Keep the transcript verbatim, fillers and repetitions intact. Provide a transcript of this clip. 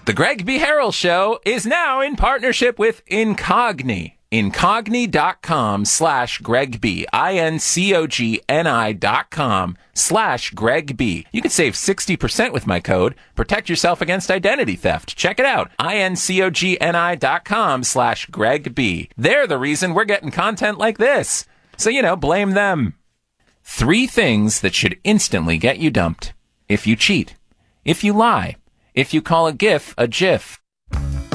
The Greg B. Harrell Show is now in partnership with Incogni. Incogni.com slash Greg B. I-N-C-O-G-N-I dot com slash Greg B. You can save sixty percent with my code. Protect yourself against identity theft. Check it out. I-N-C-O-G-N-I dot com slash Greg B. They're the reason we're getting content like this. So, you know, blame them. Three things that should instantly get you dumped. If you cheat. If you lie. If you call a GIF a GIF.